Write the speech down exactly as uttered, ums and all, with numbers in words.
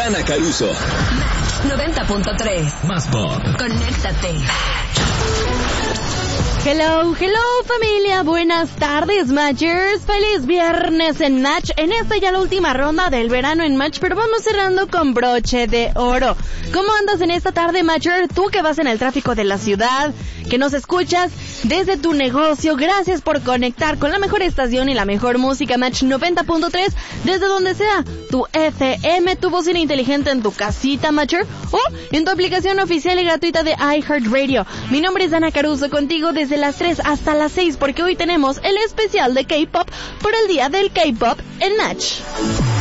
Dana Caruso. Match noventa punto tres. Más pop. Conéctate. Hello, hello familia, buenas tardes Matchers, feliz viernes en Match, en esta ya la última ronda del verano en Match, pero vamos cerrando con broche de oro. ¿Cómo andas en esta tarde Matcher? Tú que vas en el tráfico de la ciudad, que nos escuchas desde tu negocio, gracias por conectar con la mejor estación y la mejor música, Match noventa punto tres, desde donde sea, tu F M, tu bocina inteligente en tu casita Matcher, o en tu aplicación oficial y gratuita de iHeartRadio. Mi nombre es Dana Caruso, contigo desde las tres hasta las seis, porque hoy tenemos el especial de K-pop por el día del K-pop en Match.